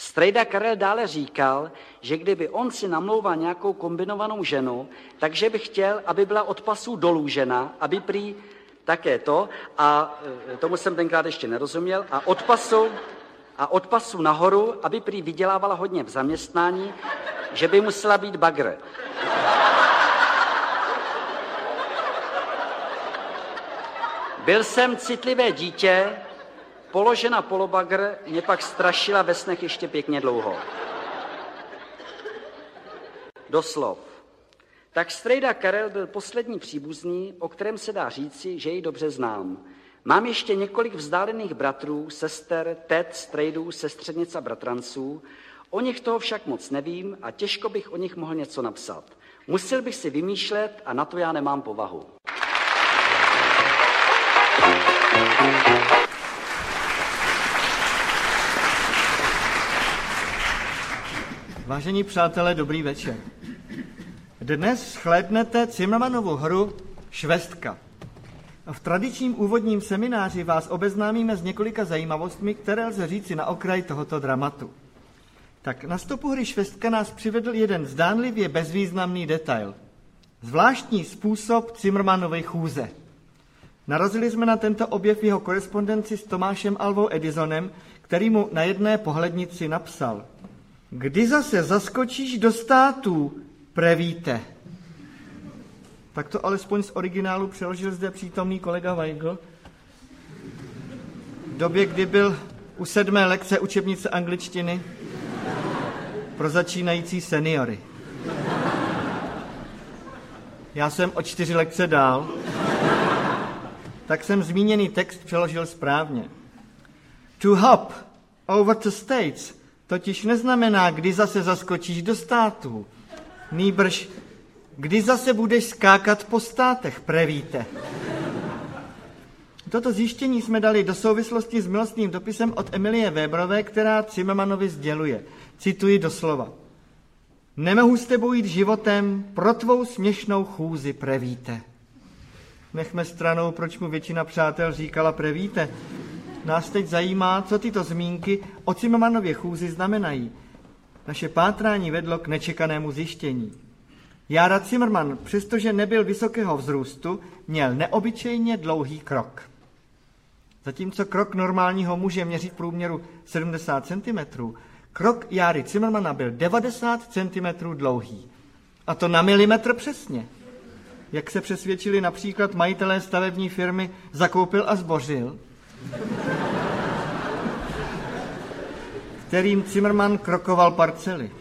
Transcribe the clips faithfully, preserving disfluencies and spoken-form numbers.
Strejda Karel dále říkal, že kdyby on si namlouval nějakou kombinovanou ženu, takže by chtěl, aby byla od pasů dolů žena, aby prý také to, a tomu jsem tenkrát ještě nerozuměl, a od pasu, a od pasu nahoru, aby prý vydělávala hodně v zaměstnání, že by musela být bagr. Byl jsem citlivé dítě, položena polobagr mě pak strašila ve snech ještě pěkně dlouho. Doslov. Tak strejda Karel byl poslední příbuzný, o kterém se dá říci, že jej dobře znám. Mám ještě několik vzdálených bratrů, sester, tet, strejdů, sestřenic a bratranců. O nich toho však moc nevím a těžko bych o nich mohl něco napsat. Musel bych si vymýšlet a na to já nemám povahu. Vážení přátelé, dobrý večer. Dnes shlédnete Zimmermannovu hru Švestka. V tradičním úvodním semináři vás obeznámíme s několika zajímavostmi, které lze říci na okraj tohoto dramatu. Tak na stopu hry Švestka nás přivedl jeden zdánlivě bezvýznamný detail. Zvláštní způsob Zimmermannovy chůze. Narazili jsme na tento objev v jeho korespondenci s Tomášem Alvou Edisonem, který mu na jedné pohlednici napsal: Kdy zase zaskočíš do států, prevíte. Tak to alespoň z originálu přeložil zde přítomný kolega Weigl. V době, kdy byl u sedmé lekce učebnice angličtiny pro začínající seniory. Já jsem o čtyři lekce dál, tak jsem zmíněný text přeložil správně. To hop over to states totiž neznamená, kdy zase zaskočíš do států. Nýbrž, kdy zase budeš skákat po státech, prevíte. Toto zjištění jsme dali do souvislosti s milostným dopisem od Emilie Weberové, která Zimmermannovi sděluje. Cituji doslova. Nemohu s tebou jít životem, pro tvou směšnou chůzi, prevíte. Nechme stranou, proč mu většina přátel říkala prevíte. Nás teď zajímá, co tyto zmínky o Zimmermannově chůzi znamenají. Naše pátrání vedlo k nečekanému zjištění. Jára Zimmermann, přestože nebyl vysokého vzrůstu, měl neobyčejně dlouhý krok. Zatímco krok normálního muže měří v průměru sedmdesát centimetrů, krok Járy Zimmermanna byl devadesát centimetrů dlouhý. A to na milimetr přesně. Jak se přesvědčili například majitelé stavební firmy Zakoupil a Zbořil, kterým Zimmermann krokoval parcely.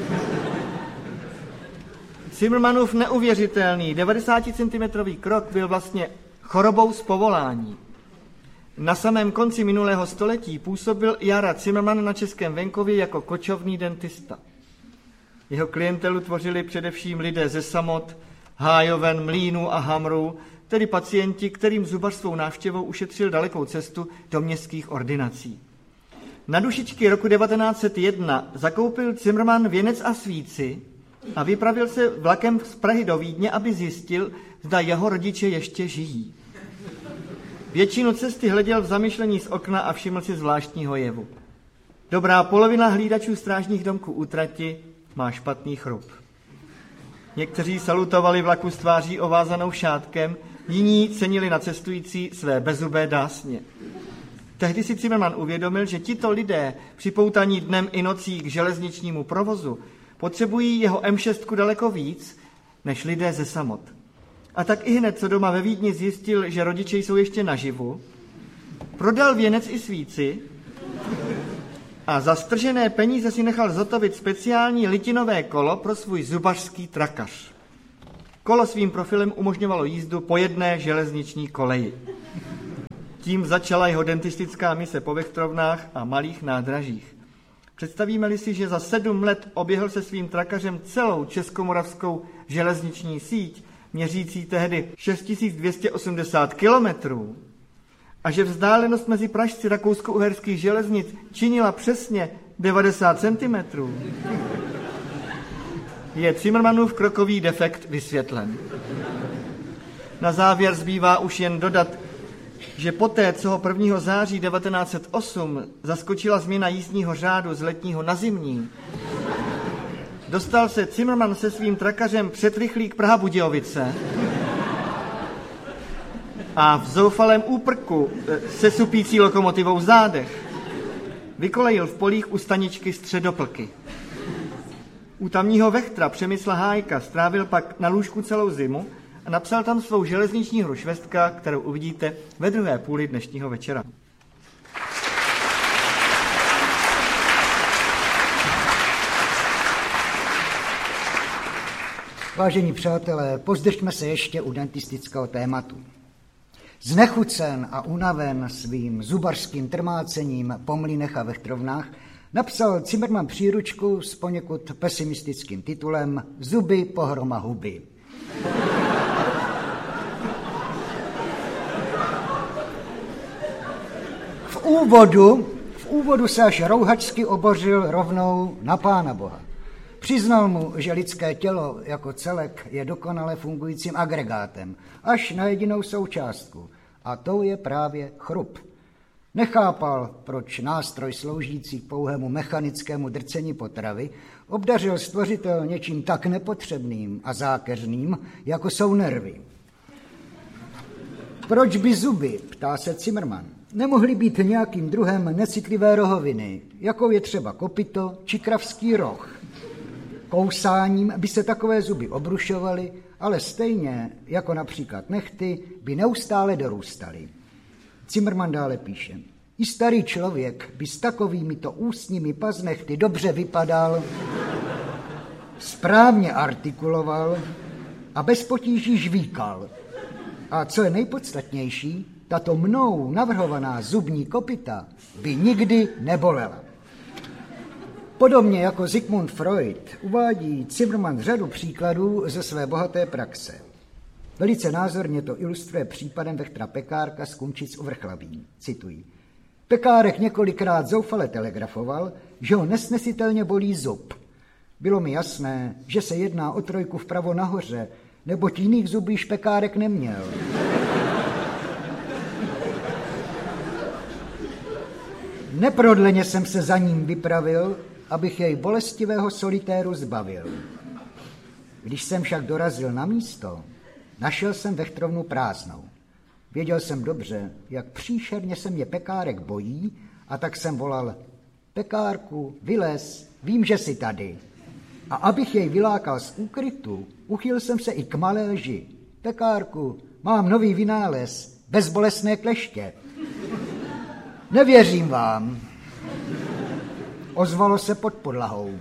Zimmermannův neuvěřitelný devadesáticentimetrový krok byl vlastně chorobou z povolání. Na samém konci minulého století působil Jára Zimmermann na českém venkově jako kočovný dentista. Jeho klientelu tvořili především lidé ze Samot, Hájoven, Mlýnů a Hamrů, tedy pacienti, kterým zubař svou návštěvou ušetřil dalekou cestu do městských ordinací. Na dušičky roku devatenáct set jedna zakoupil Zimmermann věnec a svíci a vypravil se vlakem z Prahy do Vídně, aby zjistil, zda jeho rodiče ještě žijí. Většinu cesty hleděl v zamyšlení z okna a všiml si zvláštního jevu. Dobrá polovina hlídačů strážních domků u trati má špatný chrup. Někteří salutovali vlaku s tváří ovázanou šátkem, jiní cenili na cestující své bezzubé dásně. Tehdy si Zimmermann uvědomil, že tito lidé, připoutaní dnem i nocí k železničnímu provozu, potřebují jeho em šest daleko víc, než lidé ze Samot. A tak i hned, co doma ve Vídni zjistil, že rodiče jsou ještě naživu, prodal věnec i svíci a za stržené peníze si nechal zhotovit speciální litinové kolo pro svůj zubařský trakař. Kolo svým profilem umožňovalo jízdu po jedné železniční koleji. Tím začala jeho dentistická mise po vechtrovnách a malých nádražích. Představíme-li si, že za sedm let oběhl se svým trakařem celou českomoravskou železniční síť, měřící tehdy šest tisíc dvě stě osmdesát kilometrů, a že vzdálenost mezi pražci rakousko-uherských železnic činila přesně devadesát centimetrů, je Zimmermannův krokový defekt vysvětlen. Na závěr zbývá už jen dodat, že poté, co ho prvního září devatenáct set osm zaskočila změna jízdního řádu z letního na zimní, dostal se Zimmermann se svým trakařem před rychlík Praha-Budějovice a v zoufalém úprku se supící lokomotivou v zádech vykolejil v polích u staničky Středoplky. U tamního vechtra Přemysla Hájka strávil pak na lůžku celou zimu a napsal tam svou železniční hru Švestka, kterou uvidíte ve druhé půli dnešního večera. Vážení přátelé, pozdržme se ještě u dentistického tématu. Znechucen a unaven svým zubařským trmácením po mlýnech a vechtrovnách napsal Zimmermann příručku s poněkud pesimistickým titulem Zuby pohroma huby. V úvodu, v úvodu se až rouhačsky obořil rovnou na Pána Boha. Přiznal mu, že lidské tělo jako celek je dokonale fungujícím agregátem, až na jedinou součástku, a tou je právě chrup. Nechápal, proč nástroj sloužící k pouhému mechanickému drcení potravy obdařil stvořitel něčím tak nepotřebným a zákeřným, jako jsou nervy. Proč by zuby, ptá se Zimmermann, nemohly být nějakým druhem necitlivé rohoviny, jakou je třeba kopyto či kravský roh? Kousáním by se takové zuby obrušovaly, ale stejně, jako například nehty, by neustále dorůstaly. Zimmermann dále píše, i starý člověk by s takovýmito ústními paznechty dobře vypadal, správně artikuloval a bez potíží žvíkal. A co je nejpodstatnější, tato mnou navrhovaná zubní kopyta by nikdy nebolela. Podobně jako Sigmund Freud uvádí Zimmermann řadu příkladů ze své bohaté praxe. Velice názorně to ilustruje případem vechtra Pekárka z Kunčic u Vrchlabí. Cituji. Pekárek několikrát zoufale telegrafoval, že ho nesnesitelně bolí zub. Bylo mi jasné, že se jedná o trojku vpravo nahoře, neboť jiných zubů již Pekárek neměl. Neprodleně jsem se za ním vypravil, abych jej bolestivého solitéru zbavil. Když jsem však dorazil na místo, našel jsem vechtrovnu prázdnou. Věděl jsem dobře, jak příšerně se mě Pekárek bojí, a tak jsem volal, Pekárku, vylez, vím, že jsi tady. A abych jej vylákal z úkrytu, uchyl jsem se i k malé lži. Pekárku, mám nový vynález, bezbolestné kleště. Nevěřím vám. Ozvalo se pod podlahou.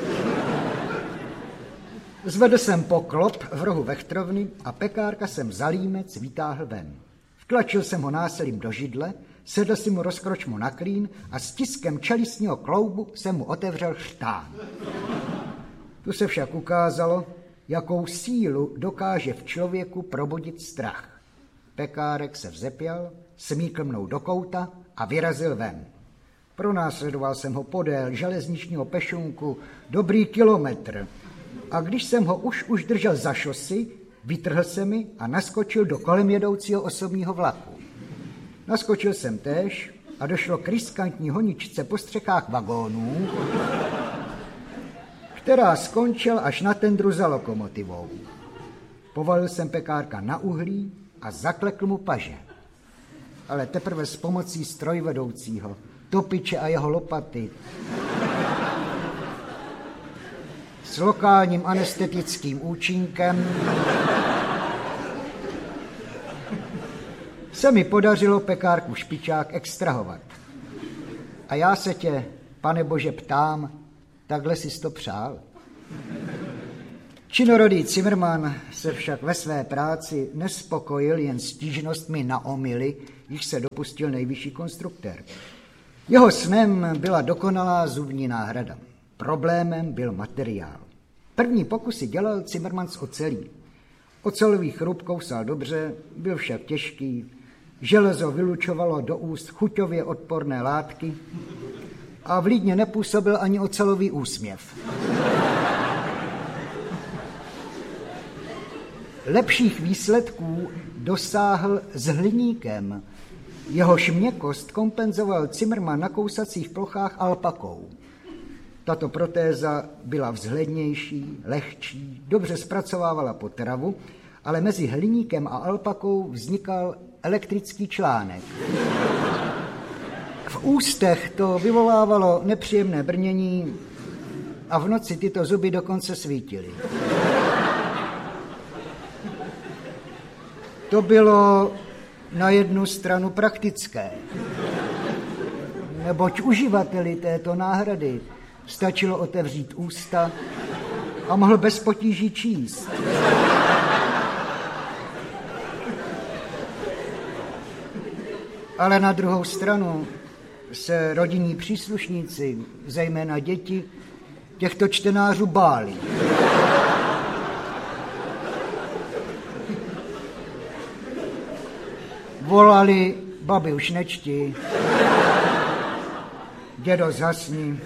Zvedl jsem poklop v rohu vechtrovny a Pekárka jsem za límec vytáhl ven. Vtlačil jsem ho násilím do židle, sedl si mu rozkročmo na klín a stiskem čelistního kloubu jsem mu otevřel chřtán. Tu se však ukázalo, jakou sílu dokáže v člověku probudit strach. Pekárek se vzepěl, smíkl mnou do kouta a vyrazil ven. Pronásledoval jsem ho podél železničního pešunku dobrý kilometr a když jsem ho už už držel za šosy, vytrhl se mi a naskočil do kolem jedoucího osobního vlaku. Naskočil jsem též a došlo k riskantní honičce po střechách vagónů, která skončila až na tendru za lokomotivou. Povalil jsem Pekárka na uhlí a zaklekl mu paže. Ale teprve s pomocí strojvedoucího, topiče a jeho lopaty, s lokálním anestetickým účinkem se mi podařilo Pekárku špičák extrahovat. A já se tě, Pane Bože, ptám, takhle jsi to přál? Činorodý Zimmermann se však ve své práci nespokojil jen stížnostmi na omyly, již se dopustil nejvyšší konstruktér. Jeho snem byla dokonalá zubní náhrada. Problémem byl materiál. První pokusy dělal Zimmermann z ocelí. Ocelový chrup kousal dobře, byl však těžký, železo vylučovalo do úst chuťově odporné látky a vlídně nepůsobil ani ocelový úsměv. Lepších výsledků dosáhl s hliníkem, Jehož měkkost kompenzoval Zimmermann na kousacích plochách alpakou. Tato protéza byla vzhlednější, lehčí, dobře zpracovávala potravu, ale mezi hliníkem a alpakou vznikal elektrický článek. V ústech to vyvolávalo nepříjemné brnění a v noci tyto zuby dokonce svítily. To bylo na jednu stranu praktické, neboť uživateli této náhrady stačilo otevřít ústa a mohl bez potíží číst. Ale na druhou stranu se rodinní příslušníci, zejména děti, těchto čtenářů báli. Volali: babi, už nečti, dědo, zhasni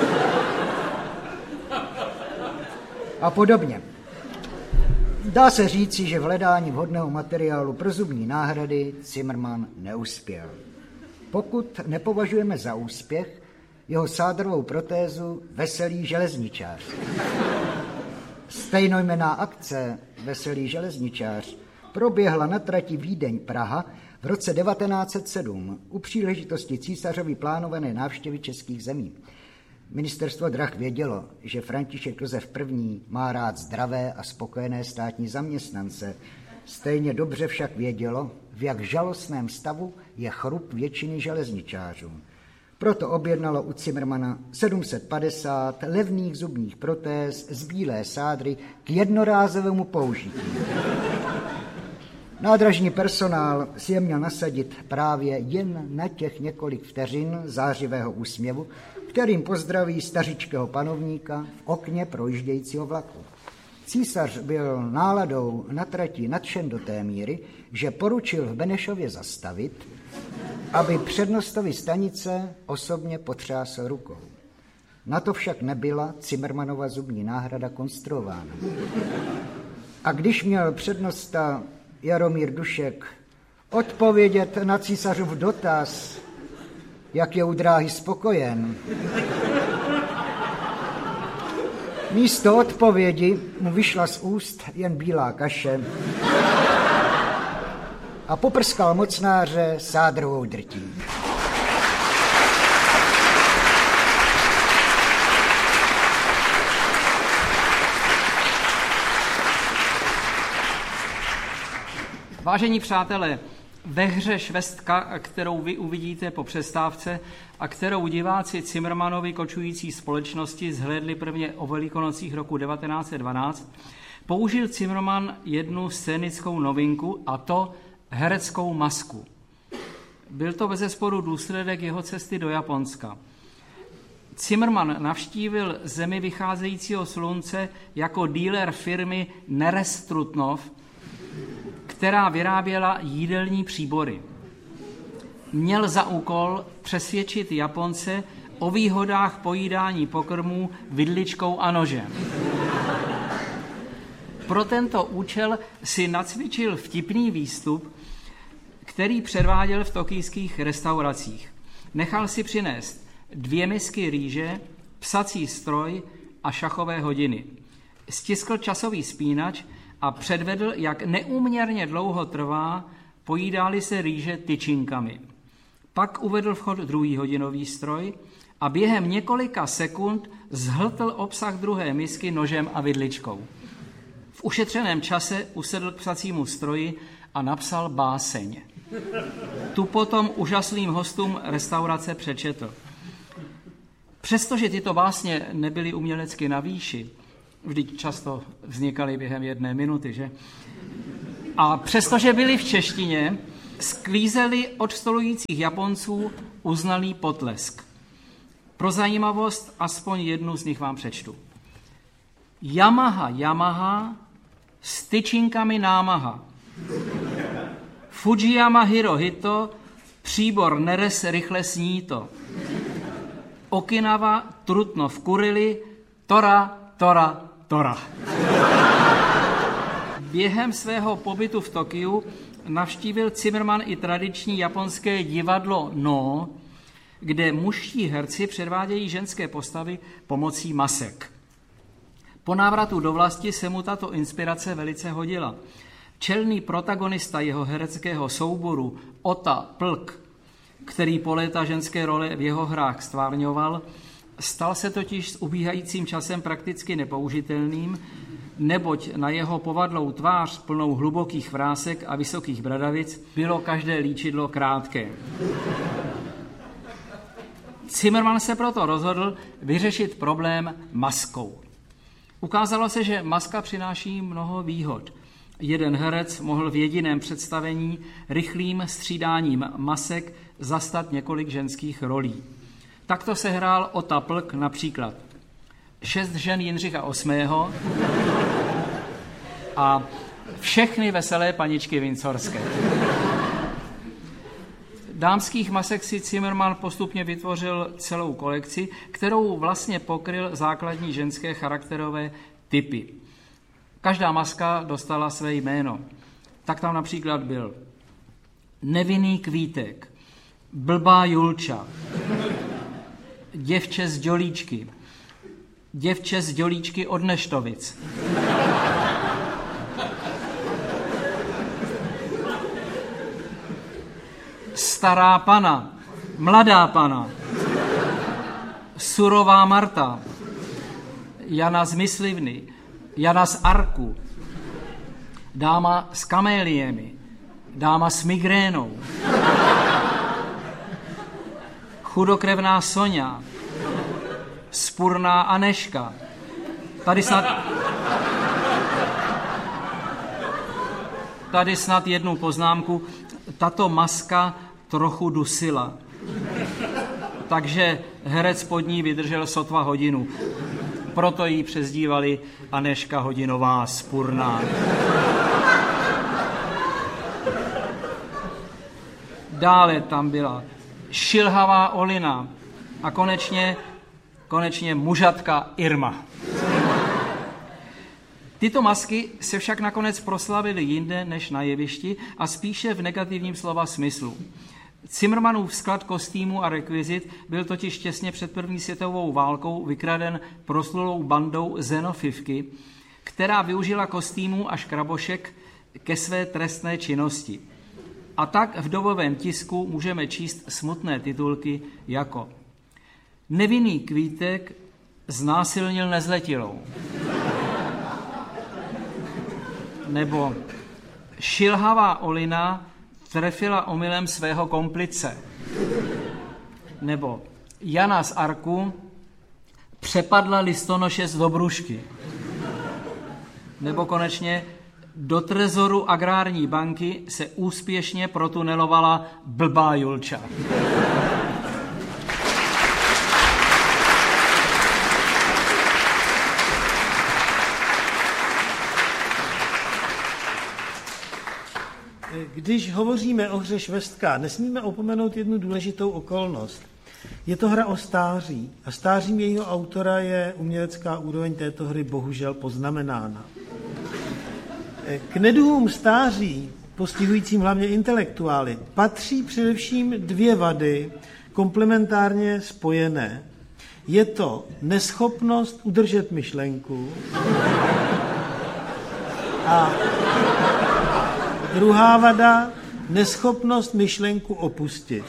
a podobně. Dá se říci, že v hledání vhodného materiálu pro zubní náhrady Zimmermann neuspěl. Pokud nepovažujeme za úspěch jeho sádrovou protézu Veselý železničář. Stejnojmenná akce Veselý železničář proběhla na trati Vídeň-Praha v roce devatenáct set sedm u příležitosti císařovy plánované návštěvy českých zemí. Ministerstvo drah vědělo, že František Josef I. má rád zdravé a spokojené státní zaměstnance. Stejně dobře však vědělo, v jak žalostném stavu je chrup většiny železničářů. Proto objednalo u Zimmermanna sedm set padesát levných zubních protéz z bílé sádry k jednorázovému použití. Nádražní personál si je měl nasadit právě jen na těch několik vteřin zářivého úsměvu, kterým pozdraví stařičkého panovníka v okně projíždějícího vlaku. Císař byl náladou na trati nadšen do té míry, že poručil v Benešově zastavit, aby přednostovi stanice osobně potřásl rukou. Na to však nebyla Zimmermannova zubní náhrada konstruována. A když měl přednosta Jaromír Dušek odpovědět na císařův dotaz, jak je u dráhy spokojen, místo odpovědi mu vyšla z úst jen bílá kaše a poprskal mocnáře sádrovou drtí. Vážení přátelé, ve hře Švestka, kterou vy uvidíte po přestávce a kterou diváci Zimmermannovy kočující společnosti zhlédli prvně o Velikonocích roku devatenáct set dvanáct, použil Zimmermann jednu scénickou novinku, a to hereckou masku. Byl to bezesporu důsledek jeho cesty do Japonska. Zimmermann navštívil zemi vycházejícího slunce jako dealer firmy Neres Trutnov, která vyráběla jídelní příbory. Měl za úkol přesvědčit Japonce o výhodách pojídání pokrmů vidličkou a nožem. Pro tento účel si nacvičil vtipný výstup, který předváděl v tokijských restauracích. Nechal si přinést dvě misky rýže, psací stroj a šachové hodiny. Stiskl časový spínač a předvedl, jak neúměrně dlouho trvá, pojídá-li se rýže tyčinkami. Pak uvedl v chod druhý hodinový stroj a během několika sekund zhltl obsah druhé misky nožem a vidličkou. V ušetřeném čase usedl k psacímu stroji a napsal báseň. Tu potom úžasným hostům restaurace přečetl. Přestože tyto básně nebyly umělecky na výši, vždyť často vznikaly během jedné minuty, že? A přestože byli v češtině, sklízeli od stolujících Japonců uznalý potlesk. Pro zajímavost aspoň jednu z nich vám přečtu. Yamaha, Yamaha, s tyčinkami námaha. Fujiyama Hirohito, příbor Neres rychle sní to. Okinawa, Trutnov Kurili, Tora, Tora, Tora. Během svého pobytu v Tokiu navštívil Zimmermann i tradiční japonské divadlo No, kde mužští herci předvádějí ženské postavy pomocí masek. Po návratu do vlasti se mu tato inspirace velice hodila. Čelný protagonista jeho hereckého souboru Ota Plk, který po léta ženské role v jeho hrách stvárňoval, stal se totiž s ubíhajícím časem prakticky nepoužitelným, neboť na jeho povadlou tvář plnou hlubokých vrásek a vysokých bradavic bylo každé líčidlo krátké. Zimmermann se proto rozhodl vyřešit problém maskou. Ukázalo se, že maska přináší mnoho výhod. Jeden herec mohl v jediném představení rychlým střídáním masek zastat několik ženských rolí. Takto se hrál Ota Plk například Šest žen Jindřicha osmého a Všechny veselé paničky Windsorské. Dámských masek si Zimmermann postupně vytvořil celou kolekci, kterou vlastně pokryl základní ženské charakterové typy. Každá maska dostala své jméno. Tak tam například byl Nevinný kvítek, Blbá Julča, Děvče z Dělíčky, Děvče z Dělíčky od Neštovic, Stará pana, Mladá pana, Surová Marta, Jana z Myslivny, Jana z Arku, Dáma s kaméliemi, Dáma s migrénou, Chudokrevná Soňa, Spurná Aneška. Tady snad, tady snad jednu poznámku. Tato maska trochu dusila, takže herec pod ní vydržel sotva hodinu. Proto ji přezdívali Aneška Hodinová Spurná. Dále tam byla Šilhavá Olina a konečně, konečně mužatka Irma. Tyto masky se však nakonec proslavily jinde než na jevišti a spíše v negativním slova smyslu. Zimmermannův sklad kostýmů a rekvizit byl totiž těsně před první světovou válkou vykraden proslulou bandou Zenofivky, která využila kostýmů a škrabošek ke své trestné činnosti. A tak v dobovém tisku můžeme číst smutné titulky jako Nevinný kvítek znásilnil nezletilou. Nebo Šilhavá Olina trefila omylem svého komplice. Nebo Jana z Arku přepadla listonoše z Dobrušky. Nebo konečně do trezoru Agrární banky se úspěšně protunelovala Blbá Julča. Když hovoříme o hře Švestka, nesmíme opomenout jednu důležitou okolnost. Je to hra o stáří a stářím jejího autora je umělecká úroveň této hry bohužel poznamenána. K neduhům stáří, postihujícím hlavně intelektuály, patří především dvě vady komplementárně spojené. Je to neschopnost udržet myšlenku a druhá vada, neschopnost myšlenku opustit.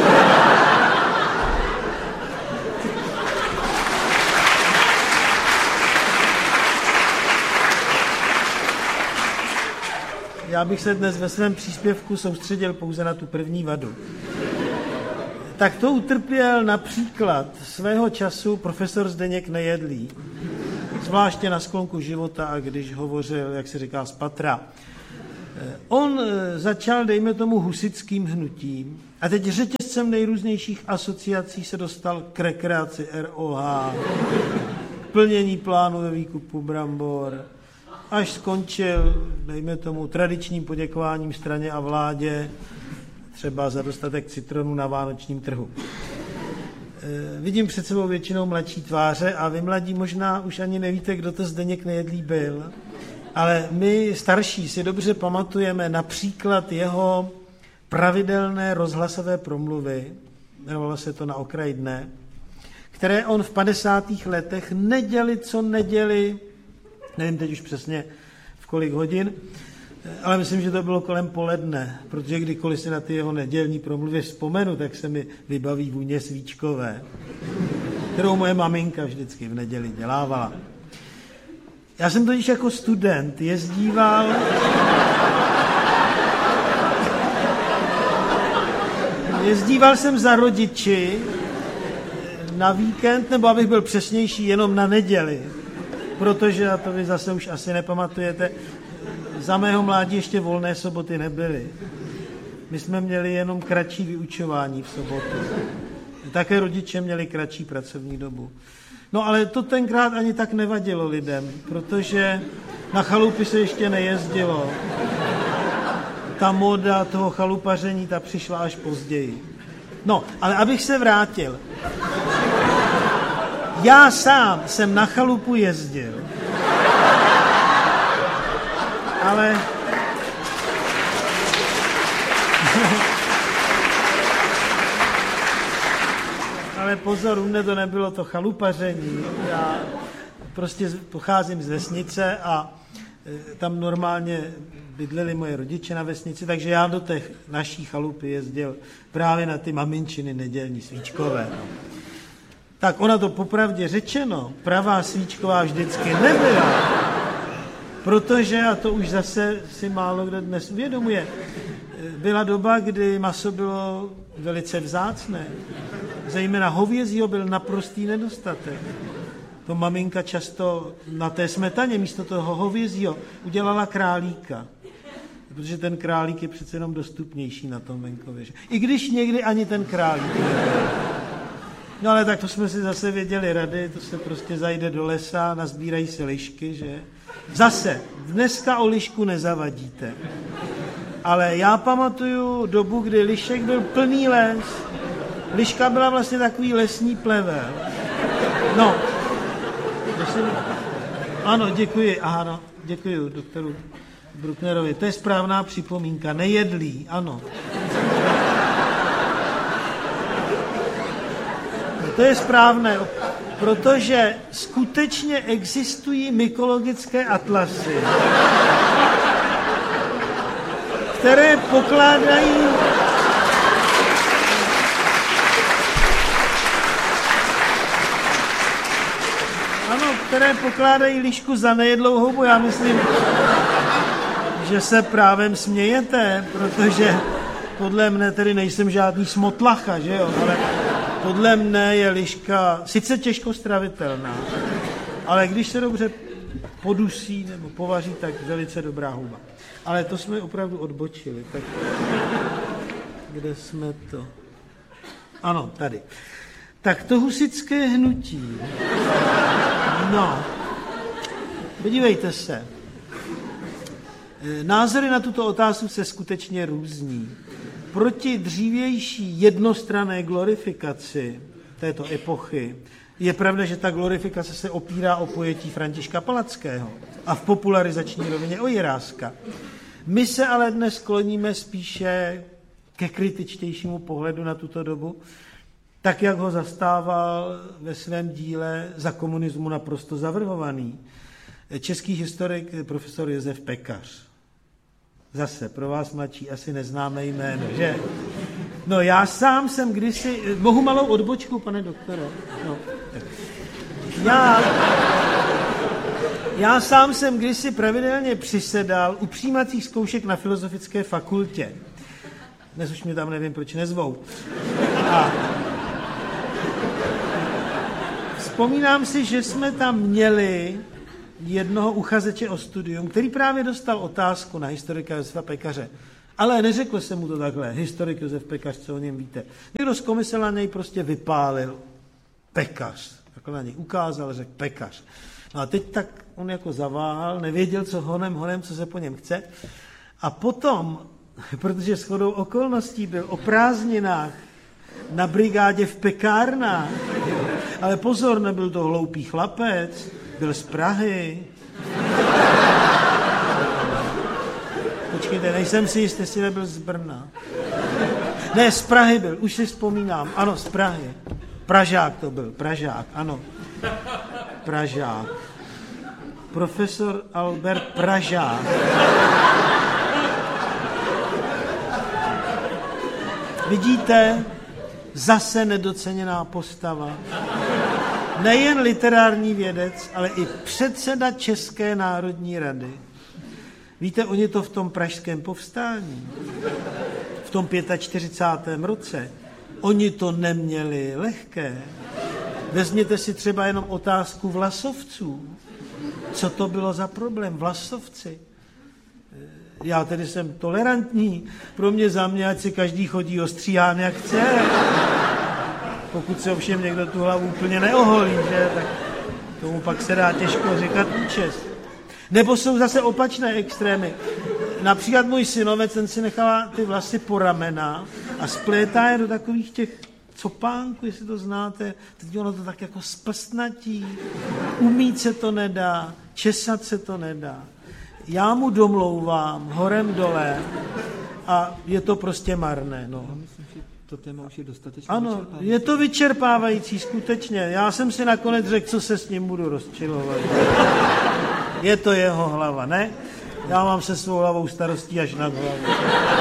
Já bych se dnes ve svém příspěvku soustředil pouze na tu první vadu. Tak to utrpěl například svého času profesor Zdeněk Nejedlý, zvláště na sklonku života, a když hovořil, jak se říká, z patra. On začal, dejme tomu, husitským hnutím a teď řetězcem nejrůznějších asociací se dostal k rekreaci R O H, k plnění plánu ve výkupu brambor, až skončil, dejme tomu, tradičním poděkováním straně a vládě, třeba za dostatek citronů na vánočním trhu. E, vidím před sebou většinou mladší tváře a vy mladí možná už ani nevíte, kdo to Zdeněk Nejedlý byl. Ale my starší si dobře pamatujeme například jeho pravidelné rozhlasové promluvy, jmenovalo se to Na okraji dne, které on v padesátých letech neděli, co neděli, nevím teď už přesně v kolik hodin, ale myslím, že to bylo kolem poledne, protože kdykoliv si na ty jeho nedělní promluvy vzpomenu, tak se mi vybaví vůně svíčkové, kterou moje maminka vždycky v neděli dělávala. Já jsem totiž jako student jezdíval jezdíval jsem za rodiči na víkend, nebo abych byl přesnější, jenom na neděli, protože, a to vy zase už asi nepamatujete, za mého mládí ještě volné soboty nebyly. My jsme měli jenom kratší vyučování v sobotu. Také rodiče měli kratší pracovní dobu. No ale to tenkrát ani tak nevadilo lidem, protože na chalupy se ještě nejezdilo. Ta moda toho chalupaření, ta přišla až později. No, ale abych se vrátil. Já sám jsem na chalupu jezdil. Ale... Ale pozor, u mne to nebylo to chalupaření. Já prostě pocházím z vesnice a tam normálně bydleli moje rodiče na vesnici, takže já do těch naší chalupy jezdil právě na ty maminčiny nedělní svíčkové. Tak ona to popravdě řečeno, pravá svíčková vždycky nebyla, protože, a to už zase si málo kdo dnes uvědomuje, byla doba, kdy maso bylo velice vzácné. Zejména hovězího byl naprostý nedostatek. To maminka často na té smetaně místo toho hovězího udělala králíka. Protože ten králík je přece jenom dostupnější na tom venkově. I když někdy ani ten králík nebyl. No ale tak to jsme si zase věděli rady, to se prostě zajde do lesa, nazbírají se lišky, že? Zase, dneska o lišku nezavadíte. Ale já pamatuju dobu, kdy lišek byl plný les. Liška byla vlastně takový lesní plevel. No, prosím. Ano, děkuji, aha, no, děkuji doktoru Brucknerovi. To je správná připomínka, nejedlý, ano. To je správné, protože skutečně existují mykologické atlasy, které pokládají ano, které pokládají lišku za nejedlou houbu. Já myslím, že se právem smějete, protože podle mne tedy nejsem žádný smotlacha, že jo, ale podle mne je liška sice těžko stravitelná, ale když se dobře podusí nebo povaří, tak velice dobrá houba. Ale to jsme opravdu odbočili. Tak kde jsme to? Ano, tady. Tak to husitské hnutí. No, podívejte se. Názory na tuto otázku se skutečně různí. Proti dřívější jednostranné glorifikaci této epochy je pravda, že ta glorifikace se opírá o pojetí Františka Palackého a v popularizační rovině o Jiráska. My se ale dnes kloníme spíše ke kritičtějšímu pohledu na tuto dobu, tak jak ho zastával ve svém díle Za komunismu naprosto zavrhovaný český historik profesor Josef Pekař. Zase pro vás mladší asi neznámé jméno, že? No já sám jsem kdysi... Mohu malou odbočku, pane doktore? No. Já... Já sám jsem kdysi pravidelně přisedal u přijímacích zkoušek na Filozofické fakultě. Dnes už mě tam nevím, proč nezvou. A vzpomínám si, že jsme tam měli jednoho uchazeče o studium, který právě dostal otázku na historika Josefa Pekaře. Ale neřekl jsem mu to takhle, historik Josef Pekař, co o něm víte. Někdo z komise na něj prostě vypálil Pekař. Takhle na něj ukázal, řekl Pekař. No a teď tak on jako zaváhal, nevěděl, co honem, honem, co se po něm chce. A potom, protože shodou okolností byl o prázdninách na brigádě v pekárnách, ale pozor, nebyl to hloupý chlapec, byl z Prahy. Počkejte, nejsem si jistý, jestli nebyl z Brna. Ne, z Prahy byl, už si vzpomínám. Ano, z Prahy. Pražák to byl, Pražák, ano. Pražák. Profesor Albert Pražák. Vidíte, zase nedoceněná postava. Nejen literární vědec, ale i předseda České národní rady. Víte, oni to v tom pražském povstání, v tom čtyřicátém pátém roce, oni to neměli lehké. Vezměte si třeba jenom otázku vlasovců. Co to bylo za problém? Vlasovci. Já tedy jsem tolerantní. Pro mě za mě, ať si každý chodí ostříhán, jak chce. Pokud se ovšem někdo tu hlavu úplně neoholí, že, tak tomu pak se dá těžko říkat účest. Nebo jsou zase opačné extrémy. Například můj synovec, ten si nechává ty vlasy po ramena a splétá je do takových těch copánků, jestli to znáte. Teď ono to tak jako splstnatí. Umít se to nedá, česat se to nedá. Já mu domlouvám horem dole a je to prostě marné. No. To téma už je dostatečně ano, vyčerpávající. je to vyčerpávající, skutečně. Já jsem si nakonec řekl, co se s ním budu rozčilovat. Je to jeho hlava, ne? Já mám se svou hlavou starostí až nad hlavu.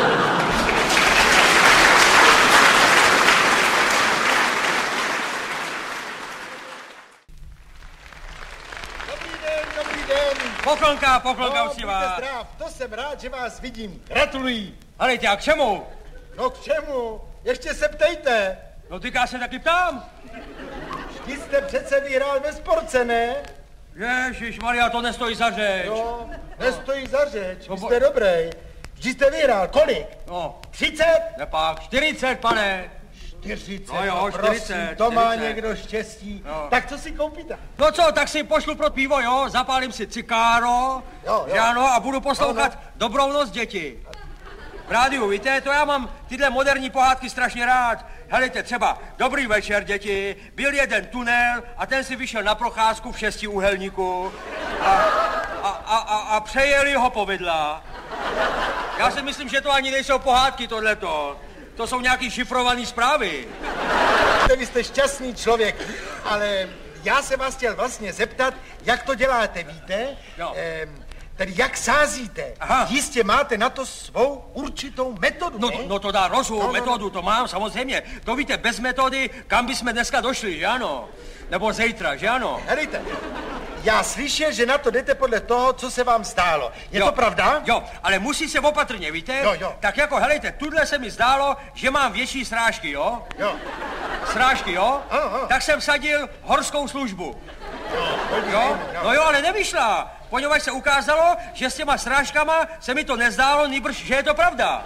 Dobrý den, dobrý den. Poklonka, poklonka No, uctivá. buďte zdrav, to jsem rád, že vás vidím. Gratuluji. Ale tě, a k čemu? No k čemu? Ještě se ptejte. No ty já se taky ptám. Vy jste přece vyhrál ve sportce, ne? Ježišmarja, to nestojí za řeč. No, nestojí za řeč, No, vy bo- jste dobrý. Vždy jste vyhrál, kolik? No, třicet? nepak, čtyřicet, pane. čtyřicet, No jo, no prosím, čtyřicet, to má čtyřicet. někdo štěstí. No. Tak co si koupíte? No co, tak si pošlu pro pivo, jo, zapálím si cikáro, Jo, jo. že ano, a budu poslouchat No, no. Dobrou noc, děti. V rádiu, víte, to já mám tyhle moderní pohádky strašně rád. Helejte, třeba, dobrý večer, děti, byl jeden tunel a ten si vyšel na procházku v šestiúhelníku a, a, a, a, a přejeli ho povidla. Já si myslím, že to ani nejsou pohádky, tohleto. To jsou nějaký šifrované zprávy. Vy jste šťastný člověk, ale já se vás chtěl vlastně zeptat, jak to děláte, víte? Jo. Ehm, tedy jak sázíte. Aha. Jistě máte na to svou určitou metodu, No, ne? no to dá rozum, No, no, no. metodu, to mám samozřejmě. To víte, bez metody, kam bychom dneska došli, že ano? Nebo zítra, že ano? Helejte, já slyšel, že na to jdete podle toho, co se vám zdálo. Je Jo, to pravda? Jo, ale musí se opatrně, víte? Jo, jo. Tak jako, helejte, tuhle se mi zdálo, že mám větší srážky, jo? Jo. Srážky, jo? Ano, ano. Tak jsem vsadil horskou službu. Podívejme, Jo? No jo, ale nevyšla, poněvadž se ukázalo, že s těma srážkama se mi to nezdálo, nýbrž, že je to pravda.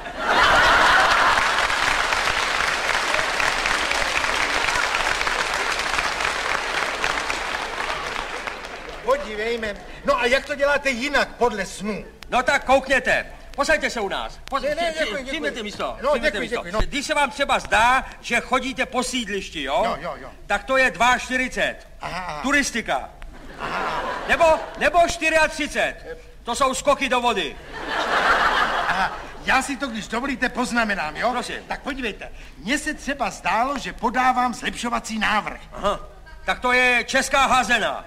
Podívejme. No a jak to děláte jinak, podle snu? No tak koukněte. Posaďte se u nás. Pos- Ne, ne, při- děkuji, děkuji. Přijměte místo. No, přijměte děkuji, místo. děkuji, no. Když se vám třeba zdá, že chodíte po sídlišti, jo? Jo, jo, jo. Tak to je čtyřicet dva. Aha, aha. Turistika. Nebo, nebo třicet čtyři. To jsou skoky do vody. Aha, já si to, když dovolíte, poznamenám, jo? Prosím. Tak podívejte, mně se třeba zdálo, že podávám zlepšovací návrh. Aha. Tak to je česká házena.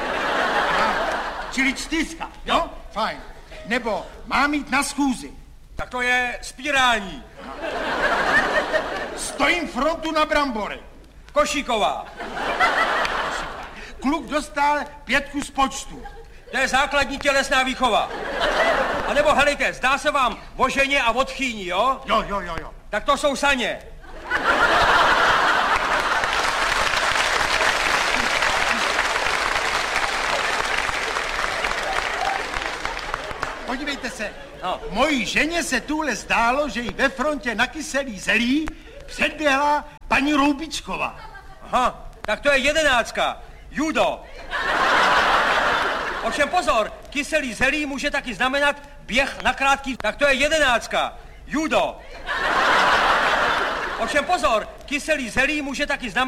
Čili čtyřka, jo? Fajn. Nebo mám jít na schůzi. Tak to je spirální. Stojím frontu na brambory. Košíková. Kluk dostal pětku z počtu. To je základní tělesná výchova. A nebo helejte, zdá se vám o ženě a o tchýni, jo? Jo, jo, jo, jo. Tak to jsou saně. Podívejte se, No. mojí ženě se tuhle zdálo, že jí ve frontě na kyselý zelí předběhla paní Roubičková. Aha, tak to je jedenáctka. Judo. Ovšem pozor, kyselý zelí může taky znamenat běh na krátký, tak to je jedenáctka. Judo. Ovšem pozor, kyselý zelí může taky znamenat